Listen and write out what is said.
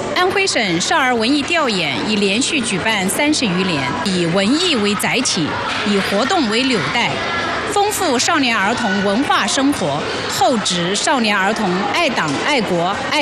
安徽省少儿文艺调研已连续举办30余年，以文艺为载体，以活动为纽带，丰富少年儿童文化生活，厚植少年儿童爱党爱国爱